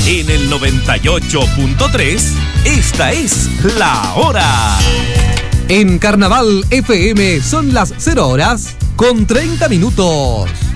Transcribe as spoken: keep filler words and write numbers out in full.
En el noventa y ocho punto tres, esta es La Hora. En Carnaval F M son las cero horas con treinta minutos.